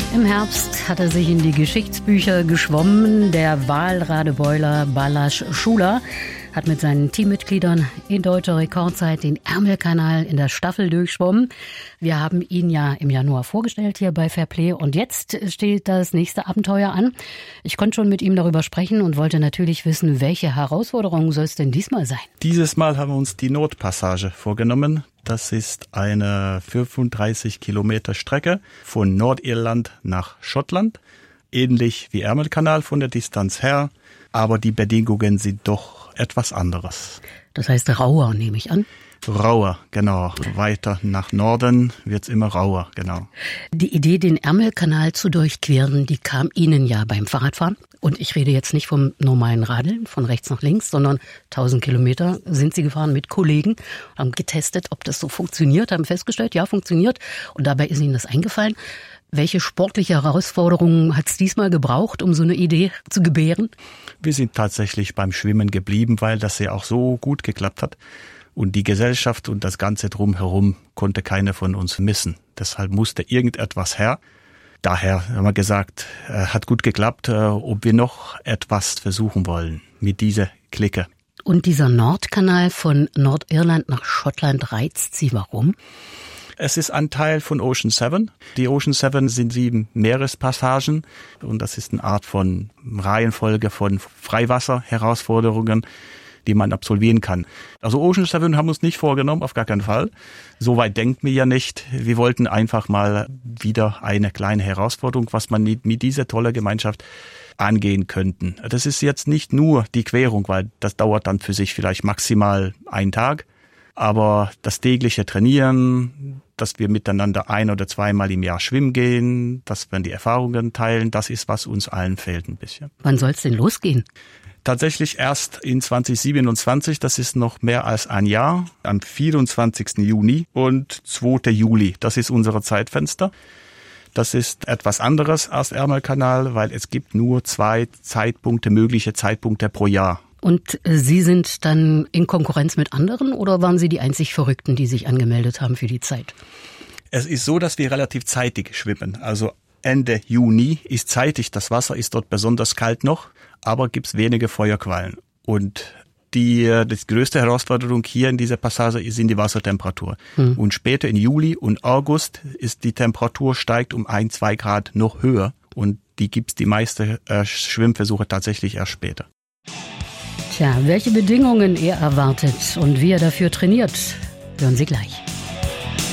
Im Herbst hat er sich in die Geschichtsbücher geschwommen. Der Walradebeuler Balázs Schuler hat mit seinen Teammitgliedern in deutscher Rekordzeit den Ärmelkanal in der Staffel durchschwommen. Wir haben ihn ja im Januar vorgestellt hier bei Fairplay und jetzt steht das nächste Abenteuer an. Ich konnte schon mit ihm darüber sprechen und wollte natürlich wissen, welche Herausforderungen soll es denn diesmal sein? Dieses Mal haben wir uns die Nordpassage vorgenommen. Das ist eine 35 Kilometer Strecke von Nordirland nach Schottland. Ähnlich wie Ärmelkanal von der Distanz her, aber die Bedingungen sind doch etwas anderes. Das heißt rauer, nehme ich an? Rauer, genau. Weiter nach Norden wird's immer rauer, genau. Die Idee, den Ärmelkanal zu durchqueren, die kam Ihnen ja beim Fahrradfahren. Und ich rede jetzt nicht vom normalen Radeln, von rechts nach links, sondern 1000 Kilometer sind Sie gefahren mit Kollegen, haben getestet, ob das so funktioniert, haben festgestellt, ja, funktioniert. Und dabei ist Ihnen das eingefallen. Welche sportliche Herausforderungen hat es diesmal gebraucht, um so eine Idee zu gebären? Wir sind tatsächlich beim Schwimmen geblieben, weil das ja auch so gut geklappt hat. Und die Gesellschaft und das Ganze drumherum konnte keiner von uns missen. Deshalb musste irgendetwas her. Daher haben wir gesagt, hat gut geklappt, ob wir noch etwas versuchen wollen mit dieser Clique. Und dieser Nordkanal von Nordirland nach Schottland reizt Sie, warum? Es ist ein Teil von Ocean 7. Die Ocean 7 sind 7 Meerespassagen und das ist eine Art von Reihenfolge von Freiwasser-Herausforderungen, die man absolvieren kann. Also Ocean 7 haben wir uns nicht vorgenommen, auf gar keinen Fall. So weit denken wir ja nicht. Wir wollten einfach mal wieder eine kleine Herausforderung, was man mit dieser tollen Gemeinschaft angehen könnten. Das ist jetzt nicht nur die Querung, weil das dauert dann für sich vielleicht maximal einen Tag. Aber das tägliche Trainieren, dass wir miteinander 1- oder 2-mal im Jahr schwimmen gehen, dass wir die Erfahrungen teilen, das ist, was uns allen fehlt ein bisschen. Wann soll es denn losgehen? Tatsächlich erst in 2027, das ist noch mehr als ein Jahr, am 24. Juni und 2. Juli. Das ist unser Zeitfenster. Das ist etwas anderes als Ärmelkanal, weil es gibt nur 2 mögliche Zeitpunkte pro Jahr. Und Sie sind dann in Konkurrenz mit anderen oder waren Sie die einzig Verrückten, die sich angemeldet haben für die Zeit? Es ist so, dass wir relativ zeitig schwimmen. Also Ende Juni ist zeitig, das Wasser ist dort besonders kalt noch, aber gibt's wenige Feuerquallen. Und die größte Herausforderung hier in dieser Passage sind die Wassertemperatur. Und später in Juli und August ist die Temperatur steigt um 1-2 Grad noch höher und die meisten Schwimmversuche tatsächlich erst später. Tja, welche Bedingungen er erwartet und wie er dafür trainiert, hören Sie gleich.